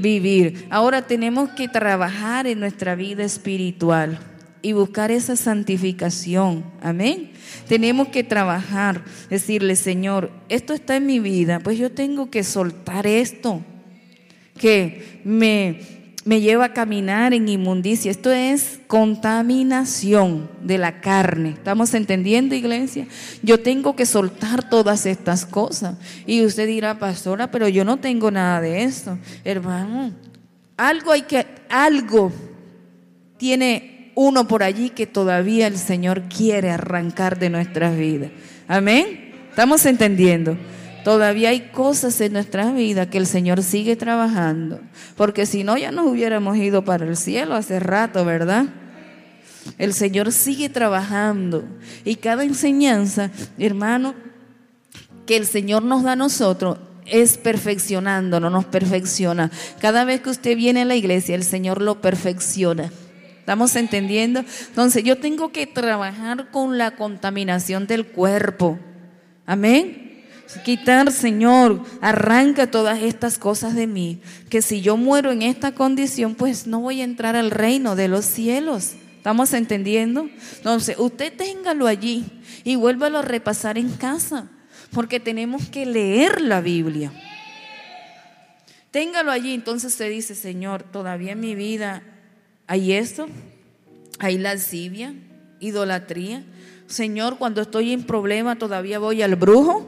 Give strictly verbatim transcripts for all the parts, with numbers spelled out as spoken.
vivir. Ahora tenemos que trabajar en nuestra vida espiritual y buscar esa santificación, amén. Tenemos que trabajar, decirle: Señor, esto está en mi vida, pues yo tengo que soltar esto que me, me lleva a caminar en inmundicia. Esto es contaminación de la carne. ¿Estamos entendiendo, iglesia? Yo tengo que soltar todas estas cosas. Y usted dirá: pastora, pero yo no tengo nada de esto. Hermano, algo hay que, algo tiene uno por allí que todavía el Señor quiere arrancar de nuestras vidas. Amén. ¿Estamos entendiendo? Todavía hay cosas en nuestras vidas que el Señor sigue trabajando, porque si no ya nos hubiéramos ido para el cielo hace rato, ¿verdad? El Señor sigue trabajando, y cada enseñanza, hermano, que el Señor nos da a nosotros es perfeccionándonos, nos perfecciona. Cada vez que usted viene a la iglesia, el Señor lo perfecciona. ¿Estamos entendiendo? Entonces yo tengo que trabajar con la contaminación del cuerpo. Amén. Quitar, Señor, arranca todas estas cosas de mí, que si yo muero en esta condición, pues no voy a entrar al reino de los cielos. ¿Estamos entendiendo? Entonces usted téngalo allí y vuélvalo a repasar en casa, porque tenemos que leer la Biblia. Téngalo allí. Entonces usted dice: Señor, todavía en mi vida hay esto, hay lascivia, idolatría. Señor, cuando estoy en problema todavía voy al brujo.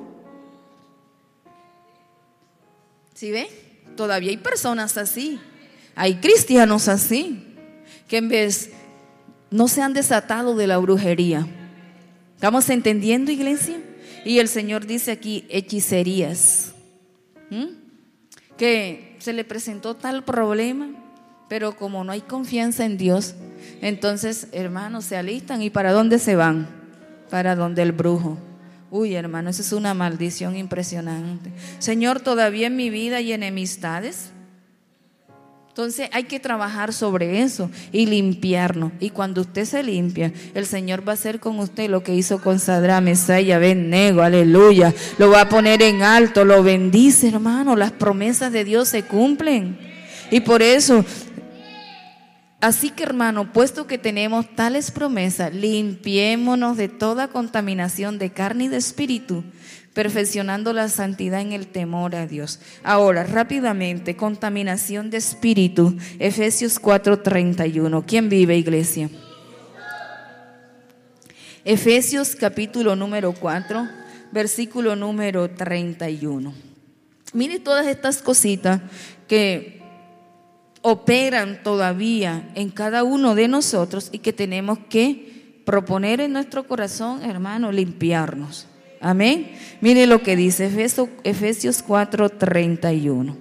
¿Sí ve? Todavía hay personas así, hay cristianos así, que en vez no se han desatado de la brujería. ¿Estamos entendiendo, iglesia? Y el Señor dice aquí: hechicerías. ¿Mm? Que se le presentó tal problema, pero como no hay confianza en Dios, entonces, hermanos, se alistan. ¿Y para dónde se van? Para donde el brujo. Uy, hermano, eso es una maldición impresionante. Señor, todavía en mi vida hay enemistades. Entonces hay que trabajar sobre eso y limpiarnos. Y cuando usted se limpia, el Señor va a hacer con usted lo que hizo con Sadrach, Mesach y Abednego. Aleluya. Lo va a poner en alto, lo bendice, hermano. Las promesas de Dios se cumplen. Y por eso, así que, hermano, puesto que tenemos tales promesas, limpiémonos de toda contaminación de carne y de espíritu, perfeccionando la santidad en el temor a Dios. Ahora, rápidamente, contaminación de espíritu, Efesios cuatro treinta y uno. ¿Quién vive, iglesia? Efesios capítulo número cuatro, versículo número treinta y uno. Mire todas estas cositas que operan todavía en cada uno de nosotros y que tenemos que proponer en nuestro corazón, hermano, limpiarnos. Amén. Mire lo que dice Efesios cuatro treinta y uno.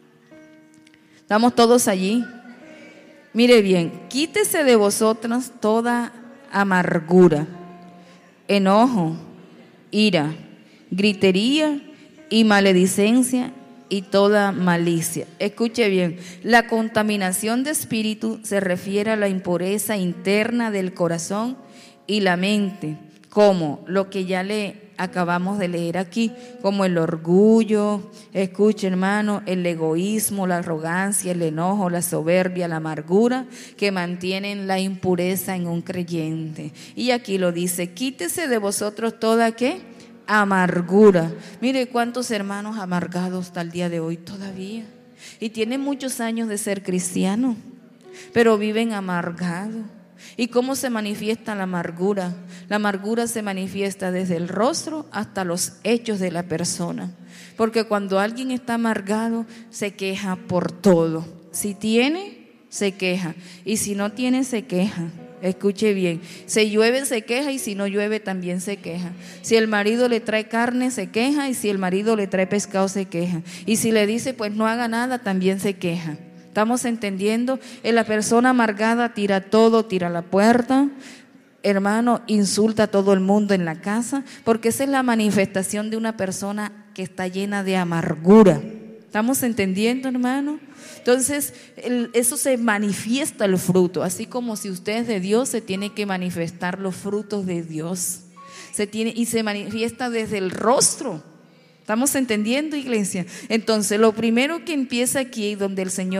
¿Estamos todos allí? Mire bien: quítese de vosotros toda amargura, enojo, ira, gritería y maledicencia y toda malicia. Escuche bien: la contaminación de espíritu se refiere a la impureza interna del corazón y la mente, como lo que ya le acabamos de leer aquí, como el orgullo, escuche, hermano, el egoísmo, la arrogancia, el enojo, la soberbia, la amargura, que mantienen la impureza en un creyente. Y aquí lo dice: quítese de vosotros toda, ¿qué? Amargura. Mire cuántos hermanos amargados hasta el día de hoy todavía, y tienen muchos años de ser cristianos, pero viven amargados. ¿Y cómo se manifiesta la amargura? La amargura se manifiesta desde el rostro hasta los hechos de la persona, porque cuando alguien está amargado se queja por todo. Si tiene, se queja, y si no tiene, se queja. Escuche bien: si llueve se queja, y si no llueve también se queja. Si el marido le trae carne se queja, y si el marido le trae pescado se queja. Y si le dice pues no haga nada, también se queja. ¿Estamos entendiendo? En la persona amargada tira todo, tira la puerta, hermano, insulta a todo el mundo en la casa, porque esa es la manifestación de una persona que está llena de amargura. ¿Estamos entendiendo, hermano? Entonces, el, eso se manifiesta el fruto, así como si usted es de Dios, se tiene que manifestar los frutos de Dios. Se tiene, y se manifiesta desde el rostro. ¿Estamos entendiendo, iglesia? Entonces, lo primero que empieza aquí, donde el Señor